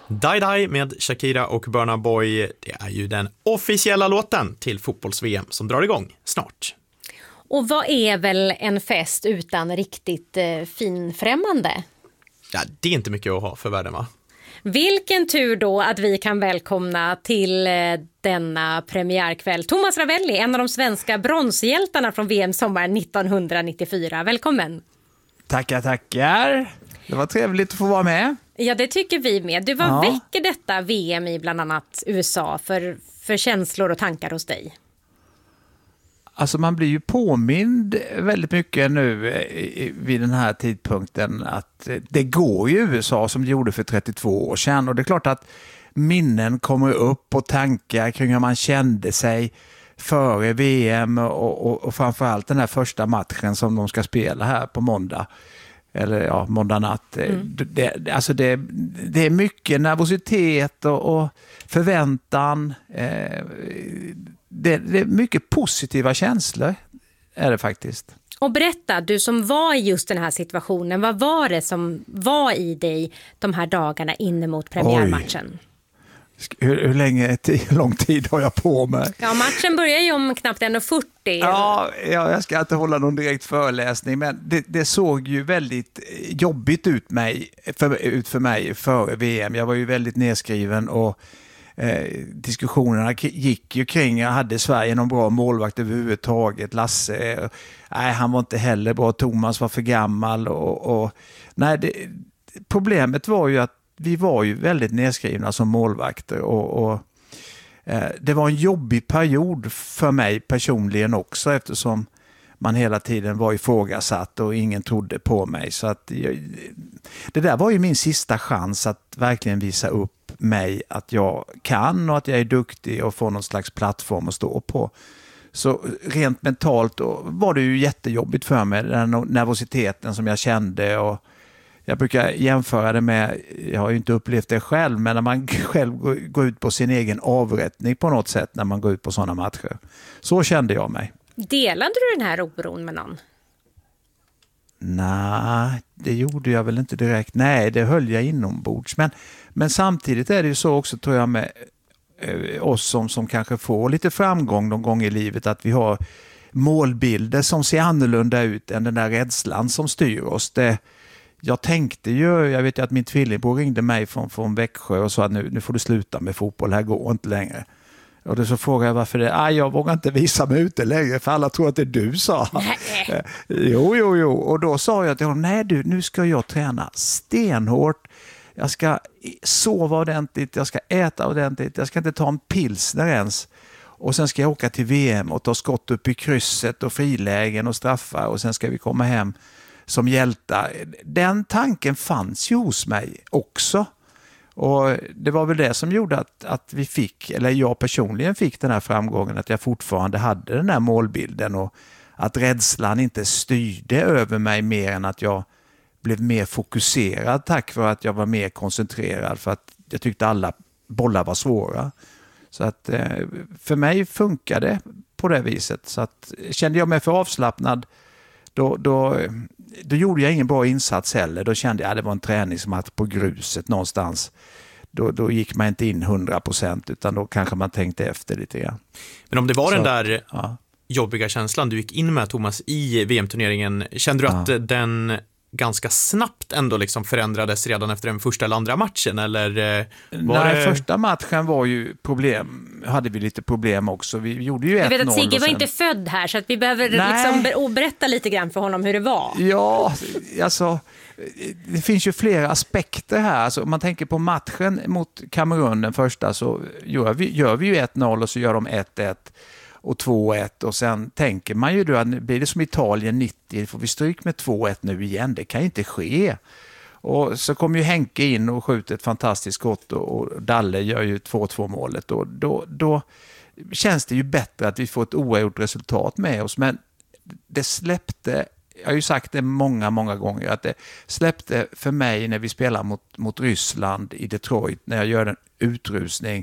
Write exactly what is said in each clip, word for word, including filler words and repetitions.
Die Die med Shakira och Burna Boy, det är ju den officiella låten till fotbolls-V M som drar igång snart. Och vad är väl en fest utan riktigt eh, finfrämmande? Ja, det är inte mycket att ha för världen, va? Vilken tur då att vi kan välkomna till eh, denna premiärkväll Thomas Ravelli, en av de svenska bronshjältarna från V M sommaren nittonhundranittiofyra. Välkommen! Tackar, tackar. Det var trevligt att få vara med. Ja, det tycker vi med. Du, vad ja. väcker detta V M i bland annat U S A för, för känslor och tankar hos dig? Alltså man blir ju påmind väldigt mycket nu vid den här tidpunkten att det går ju i U S A som det gjorde för trettiotvå år sedan. Och det är klart att minnen kommer upp och tankar kring hur man kände sig före V M och, och, och framförallt den här första matchen som de ska spela här på måndag. Eller ja, måndag natt. Mm. Det, alltså det, det är mycket nervositet och, och förväntan. Eh, det, det är mycket positiva känslor är det faktiskt. Och berätta, du som var i just den här situationen, vad var det som var i dig de här dagarna inne mot premiärmatchen? Oj. Hur, hur länge, hur lång tid har jag på mig? Ja, matchen börjar ju om knappt en fyrtio. Ja, ja, jag ska inte hålla någon direkt föreläsning, men det, det såg ju väldigt jobbigt ut, mig, för, ut för mig före V M. Jag var ju väldigt nedskriven och eh, diskussionerna gick ju kring, jag hade Sverige någon bra målvakt överhuvudtaget? Lasse, eh, nej, han var inte heller bra. Thomas var för gammal och, och nej, det, problemet var ju att vi var ju väldigt nedskrivna som målvakter och, och eh, det var en jobbig period för mig personligen också eftersom man hela tiden var ifrågasatt och ingen trodde på mig. Så att jag, det där var ju min sista chans att verkligen visa upp mig att jag kan och att jag är duktig och få någon slags plattform att stå på. Så rent mentalt då var det ju jättejobbigt för mig, den nervositeten som jag kände och jag brukar jämföra det med, jag har ju inte upplevt det själv, men när man själv går ut på sin egen avrättning på något sätt när man går ut på sådana matcher. Så kände jag mig. Delade du den här oron med någon? Nej, det gjorde jag väl inte direkt. Nej, det höll jag inombords. Men, men samtidigt är det ju så också, tror jag, med eh, oss som, som kanske får lite framgång någon gång i livet, att vi har målbilder som ser annorlunda ut än den där rädslan som styr oss. Det Jag tänkte ju, jag vet ju att min tvillingbror ringde mig från, från Växjö och sa att nu, nu får du sluta med fotboll, här går inte längre. Och då så frågade jag varför det, ah, jag vågar inte visa mig ute längre för alla tror att det är du, sa han. jo, jo, jo. Och då sa jag till honom, nej du, nu ska jag träna stenhårt. Jag ska sova ordentligt, jag ska äta ordentligt, jag ska inte ta en pilsner ens. Och sen ska jag åka till V M och ta skott upp i krysset och frilägen och straffar och sen ska vi komma hem som hjältar. Den tanken fanns ju hos mig också. Och det var väl det som gjorde att, att vi fick, eller jag personligen fick den här framgången, att jag fortfarande hade den här målbilden och att rädslan inte styrde över mig mer än att jag blev mer fokuserad tack vare att jag var mer koncentrerad för att jag tyckte alla bollar var svåra. Så att för mig funkade det på det viset. Så att kände jag mig för avslappnad Då, då, då gjorde jag ingen bra insats heller. Då kände jag att det var en träningsmatch på gruset någonstans. Då, då gick man inte in hundra procent utan då kanske man tänkte efter lite grann. Men om det var Så, den där ja. jobbiga känslan du gick in med, Thomas, i V M-turneringen, kände du att Ja. den ganska snabbt ändå liksom förändrades redan efter den första eller andra matchen? Eller var Nej, det... första matchen var ju problem. Hade vi lite problem också. Vi gjorde ju ett noll. Jag vet att Sigge sen... var inte född här så att vi behöver liksom berätta lite grann för honom hur det var. Ja, alltså det finns ju flera aspekter här. Alltså, om man tänker på matchen mot Kamerun den första så gör vi, gör vi ju ett noll och så gör de ett ett och två ett och sen tänker man ju då att blir det som Italien nittio, får vi stryk med två ett nu igen, det kan inte ske. Och så kommer ju Henke in och skjuter ett fantastiskt skott och, och Dalle gör ju två två målet och då, då känns det ju bättre att vi får ett oavgjort resultat med oss, men det släppte, jag har ju sagt det många, många gånger, att det släppte för mig när vi spelar mot, mot Ryssland i Detroit, när jag gör en utrusning.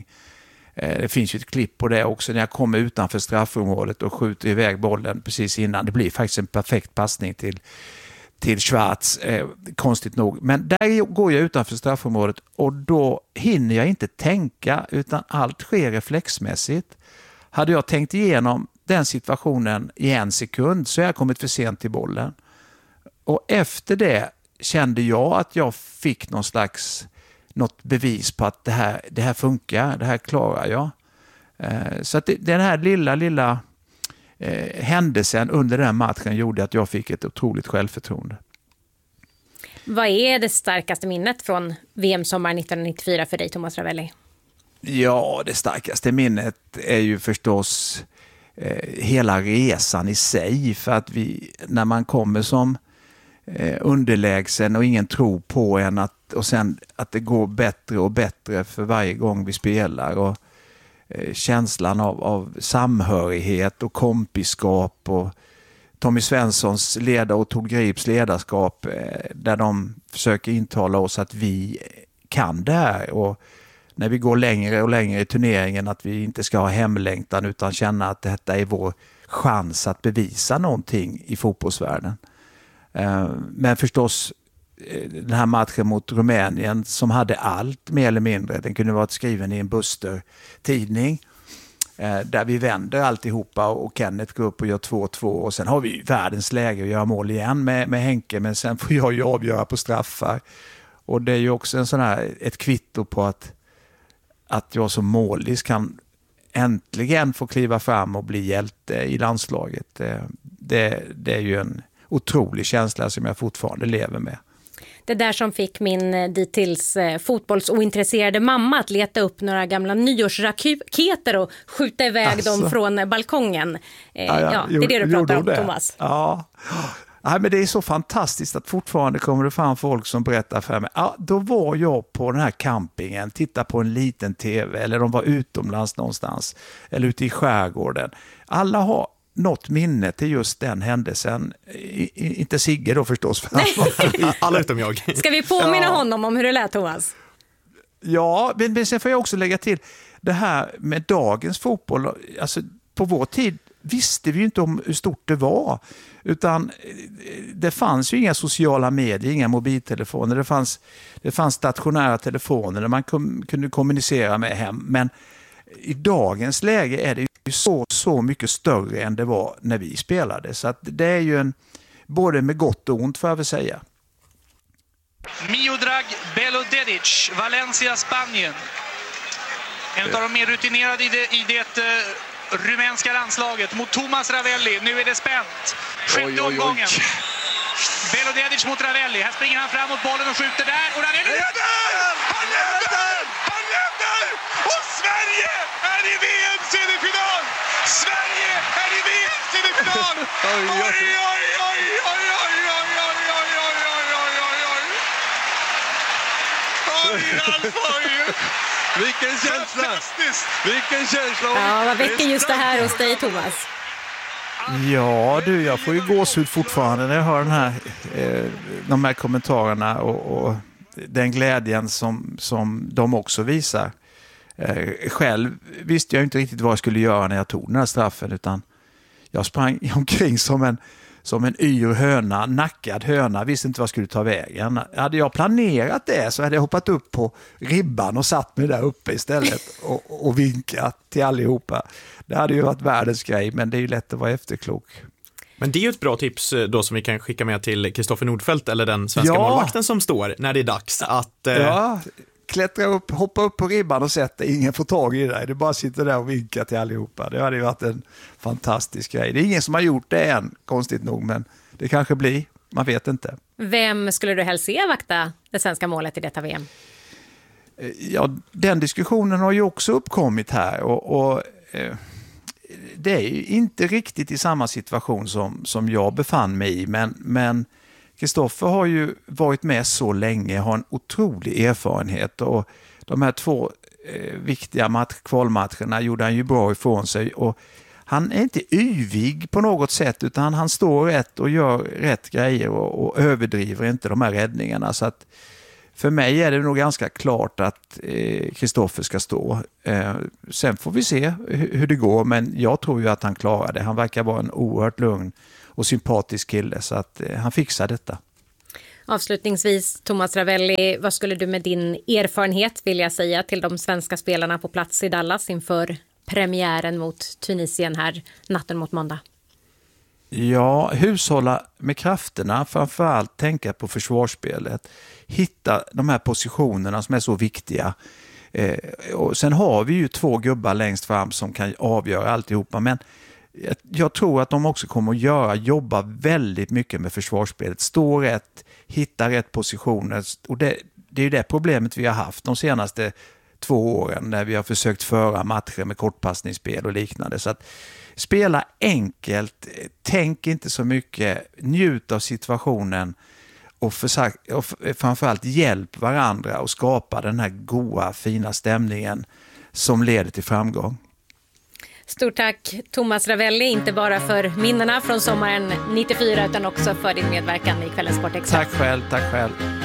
Det finns ju ett klipp på det också när jag kommer utanför straffområdet och skjuter iväg bollen precis innan. Det blir faktiskt en perfekt passning till, till Schwarz, eh, konstigt nog. Men där går jag utanför straffområdet och då hinner jag inte tänka utan allt sker reflexmässigt. Hade jag tänkt igenom den situationen i en sekund så har jag kommit för sent till bollen. Och efter det kände jag att jag fick någon slags något bevis på att det här, det här funkar, det här klarar jag. Eh, så att det, den här lilla, lilla eh, händelsen under den matchen gjorde att jag fick ett otroligt självförtroende. Vad är det starkaste minnet från V M-sommaren nittonhundranittiofyra för dig, Thomas Ravelli? Ja, det starkaste minnet är ju förstås eh, hela resan i sig. För att vi, när man kommer som eh, underlägsen och ingen tror på en att, och sen att det går bättre och bättre för varje gång vi spelar. Och eh, känslan av, av samhörighet och kompiskap och Tommy Svenssons leda och Tord Grips ledarskap eh, där de försöker intala oss att vi kan det här och när vi går längre och längre i turneringen att vi inte ska ha hemlängtan utan känna att detta är vår chans att bevisa någonting i fotbollsvärlden. Eh, men förstås eh, den här matchen mot Rumänien som hade allt mer eller mindre, den kunde varit skriven i en Buster-tidning. Där vi vänder alltihopa och Kenneth går upp och gör två två och sen har vi världens läge att göra mål igen med, med Henke, men sen får jag ju avgöra på straffar. Och det är ju också en sån här, ett kvitto på att, att jag som målis kan äntligen få kliva fram och bli hjälte i landslaget. Det, det är ju en otrolig känsla som jag fortfarande lever med. Det där som fick min dittills fotbollsointresserade mamma att leta upp några gamla nyårsraketer och skjuta iväg alltså. dem från balkongen. Eh, ja, ja, ja, det är det du pratar om, det. Thomas. Ja. Ja, men det är så fantastiskt att fortfarande kommer det fram folk som berättar för mig. Ja, då var jag på den här campingen, titta på en liten tv eller de var utomlands någonstans eller ute i skärgården. Alla har något minne till just den händelsen. I, inte Sigge då förstås. Alla utom jag. Ska vi påminna ja. honom om hur det lät, Thomas? Ja, men, men sen får jag också lägga till det här med dagens fotboll. Alltså, på vår tid visste vi ju inte om hur stort det var. Utan det fanns ju inga sociala medier, inga mobiltelefoner. Det fanns, det fanns stationära telefoner där man kom, kunde kommunicera med hem. Men i dagens läge är det ju så, så mycket större än det var när vi spelade. Så att det är ju en, både med gott och ont får jag väl säga. Miodrag Belodedic, Valencia, Spanien. En av de mer rutinerade i det, i det uh, rumänska landslaget mot Thomas Ravelli. Nu är det spänt. Sjätte omgången. Belodedic mot Ravelli. Här springer han fram mot bollen och skjuter där. Och Ravelli leder! Han leder! Han leder! Och Sverige är i V M-semifinal! Sverige är i V M-semifinal! Oj, oj, oj, oj, oj, oj, oj, oj, oj, oj, oj, oj, oj, oj. Oj, Ralf, oj. Vilken känsla! Vilken känsla! Ja, vad väcker just det här hos dig, Thomas? Ja, du, jag får ju gåshud fortfarande när jag hör den här, eh, de här kommentarerna och, och den glädjen som, som de också visar. Eh, själv visste jag inte riktigt vad jag skulle göra när jag tog den här straffen, utan jag sprang omkring som en, som en yr höna, nackad höna, visste inte vad jag skulle ta vägen. Hade jag planerat det så hade jag hoppat upp på ribban och satt mig där uppe istället och, och vinkat till allihopa. Det hade ju varit världens grej, men det är ju lätt att vara efterklok. Men det är ju ett bra tips då som vi kan skicka med till Kristoffer Nordfeldt eller den svenska ja. målvakten som står när det är dags att... Eh... Ja, klättra upp, hoppa upp på ribban och sätta, ingen får tag i dig. Du bara sitter där och vinkar till allihopa. Det hade ju varit en fantastisk grej. Det är ingen som har gjort det än, konstigt nog, men det kanske blir. Man vet inte. Vem skulle du helst se vakta det svenska målet i detta V M? Ja, den diskussionen har ju också uppkommit här och, och eh, det är ju inte riktigt i samma situation som, som jag befann mig i, men, men Kristoffer har ju varit med så länge, har en otrolig erfarenhet och de här två eh, viktiga match, kvalmatcherna gjorde han ju bra ifrån sig och han är inte yvig på något sätt utan han står rätt och gör rätt grejer och, och överdriver inte de här räddningarna, så att för mig är det nog ganska klart att Kristoffer eh, ska stå. Eh, sen får vi se hur, hur det går, men jag tror ju att han klarar det. Han verkar vara en oerhört lugn och sympatisk kille, så att eh, han fixar detta. Avslutningsvis, Thomas Ravelli, vad skulle du med din erfarenhet vilja säga till de svenska spelarna på plats i Dallas inför premiären mot Tunisien här natten mot måndag? Ja, hushålla med krafterna, framförallt tänka på försvarsspelet. Hitta de här positionerna som är så viktiga. Eh, och sen har vi ju två gubbar längst fram som kan avgöra alltihopa, men jag, jag tror att de också kommer att göra, jobba väldigt mycket med försvarsspelet. Stå rätt, hitta rätt positioner. Och det, det är ju det problemet vi har haft de senaste två åren när vi har försökt föra matcher med kortpassningsspel och liknande. Så att spela enkelt, tänk inte så mycket, njut av situationen och, försök, och framförallt hjälp varandra och skapa den här goda, fina stämningen som leder till framgång. Stort tack Thomas Ravelli, inte bara för minnena från sommaren nittiofyra utan också för din medverkan i Kvällens Sport Extra. Tack själv, tack själv.